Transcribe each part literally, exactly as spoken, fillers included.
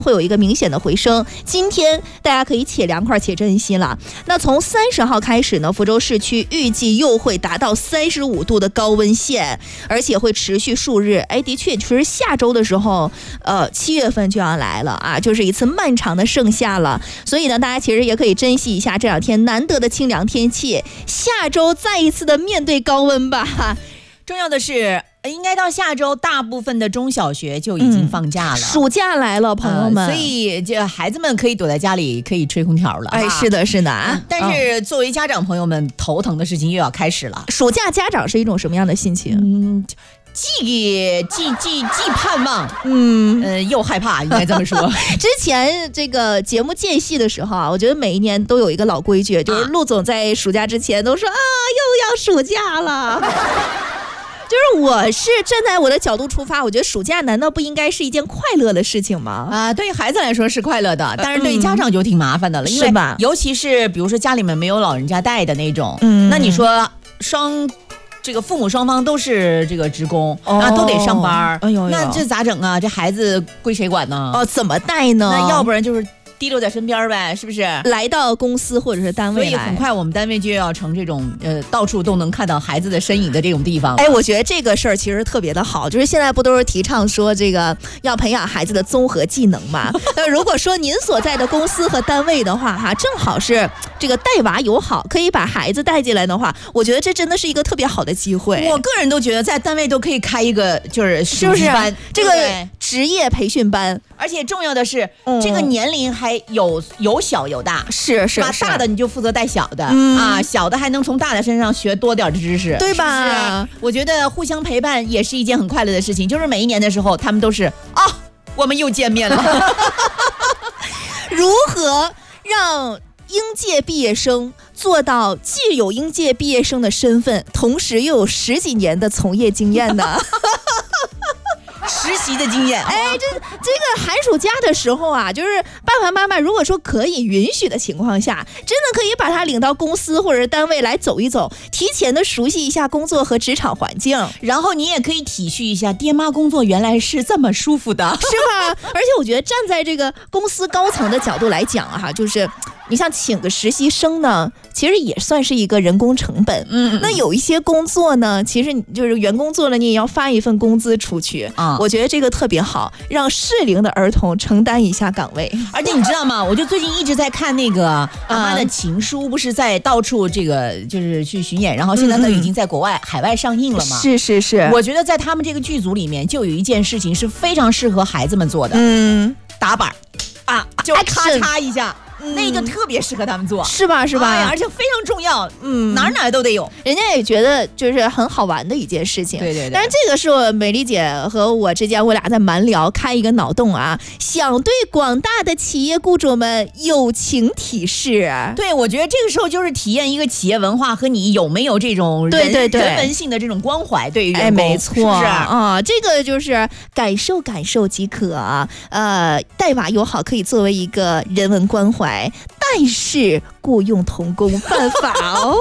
会有一个明显的回升。今天大家可以且凉快且珍惜了。那从三十号开始呢，福州市区预计又会达到三十五度的高温线，而且会持续数日。哎，的确，其实下周的时候，呃，七月份就要来了啊，就是一次漫长的盛夏了。所以呢，大家其实也可以珍惜一下这两天难得的清凉天气。下周再一次的面对高温吧。 重要的是，应该到下周大部分的中小学就已经放假了，嗯、 暑假来了，朋友们、 呃，所以这孩子们可以躲在家里，可以吹空调了。 哎，是的，是的啊、嗯。 但是作为家长朋友们，头疼的事情又要开始了。 暑假家长是一种什么样的心情？ 嗯。既既既既盼望， 嗯呃，又害怕，应该这么说。 之前这个节目间隙的时候啊，我觉得每一年都有一个老规矩，就是陆总在暑假之前都说啊，又要暑假了。就是我是站在我的角度出发，我觉得暑假难道不应该是一件快乐的事情吗？ 啊，对于孩子来说是快乐的，但是对于家长就挺麻烦的了，嗯、因为尤其是比如说家里面没有老人家带的那种，嗯，那你说双。这个父母双方都是这个职工，那、哦、都得上班，哎呦呦，那这咋整啊？这孩子归谁管呢？ 哦，怎么带呢？ 那要不然就是提溜在身边呗，是不是？ 来到公司或者是单位来， 所以很快我们单位就要成这种呃到处都能看到孩子的身影的这种地方。 哎，我觉得这个事儿其实特别的好，就是现在不都是提倡说这个要培养孩子的综合技能嘛？那如果说您所在的公司和单位的话，哈，正好是这个带娃友好，可以把孩子带进来的话，我觉得这真的是一个特别好的机会。 我个人都觉得在单位都可以开一个就是是不是班， 这个职业培训班， 而且重要的是、嗯、这个年龄还有有小有大， 是是是， 大的你就负责带小的、嗯、啊，小的还能从大的身上学多点的知识， 对吧？ 是是我觉得互相陪伴也是一件很快乐的事情，就是每一年的时候他们都是啊，我们又见面了。 如何让应届毕业生做到既有应届毕业生的身份，同时又有十几年的从业经验呢？ 实习的经验， 哎，这这个寒暑假的时候啊，就是爸爸妈妈如果说可以允许的情况下，真的可以把他领到公司或者单位来走一走，提前的熟悉一下工作和职场环境， 然后你也可以体恤一下爹妈工作原来是这么舒服的， 是吧？而且我觉得站在这个公司高层的角度来讲啊，就是你像请个实习生呢，其实也算是一个人工成本。嗯，那有一些工作呢，其实就是员工做了，你也要发一份工资出去啊。我觉得这个特别好，让适龄的儿童承担一下岗位。 而且你知道吗？我就最近一直在看那个阿妈的情书，不是在到处这个就是去巡演，然后现在都已经在国外、嗯、海外上映了嘛？ 是是是。 我觉得在他们这个剧组里面，就有一件事情是非常适合孩子们做的，嗯，打板啊，就咔嚓一下。那个特别适合他们做， 是吧？是吧？ 哎、而且非常重要，嗯，哪儿哪儿都得有。 人家也觉得就是很好玩的一件事情。 对对对。 但是这个是我美丽姐和我之间，我俩在蛮聊，开一个脑洞啊，想对广大的企业雇主们友情提示。 对，我觉得这个时候就是体验一个企业文化和你有没有这种人对对对人文性的这种关怀，对于员工， 哎，没错，是不是啊？这个就是感受感受即可啊。呃，带娃友好可以作为一个人文关怀。但是雇佣童工犯法哦！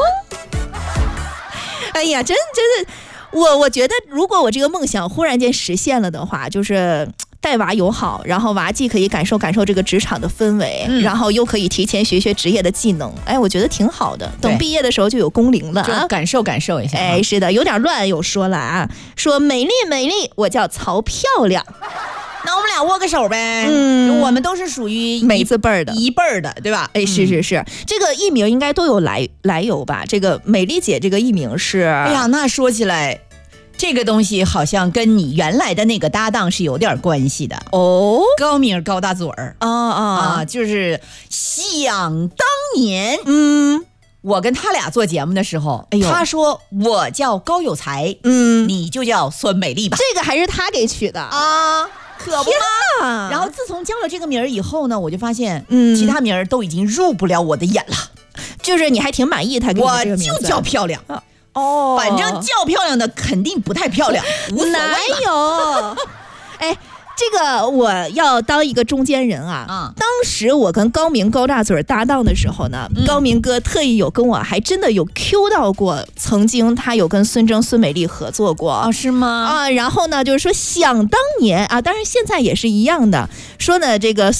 哎呀，真真的，我我觉得如果我这个梦想忽然间实现了的话，就是带娃友好，然后娃既可以感受感受这个职场的氛围，嗯、然后又可以提前学学职业的技能，哎，我觉得挺好的。等毕业的时候就有工龄了啊， 就感受感受一下。 哎，是的，有点乱，有说了啊，说美丽美丽，我叫曹漂亮。 那我们俩握个手呗，嗯，我们都是属于美字辈儿的， 一辈儿的，对吧？ 哎，是是是，嗯、这个艺名应该都有来来由吧？这个美丽姐这个艺名是， 哎呀，那说起来，这个东西好像跟你原来的那个搭档是有点关系的哦。 高明高大嘴儿， 啊啊啊，就是想当年， 嗯。 我跟他俩做节目的时候，哎呦，他说我叫高有才，嗯，你就叫孙美丽吧。 这个还是他给取的啊，可不嘛。然后自从叫了这个名儿以后呢，我就发现，嗯，其他名儿都已经入不了我的眼了。 就是你还挺满意他给你这个名字， 我就叫漂亮。 啊、哦， 反正叫漂亮的肯定不太漂亮，无所谓。 哪有？哎。 这个我要当一个中间人啊。 啊， 当时我跟高明高大嘴搭档的时候呢，嗯、高明哥特意有跟我还真的有 Q 到过，曾经他有跟孙峥、孙美丽合作过啊、哦，是吗？ 啊，然后呢，就是说想当年啊，当然现在也是一样的，说呢这个。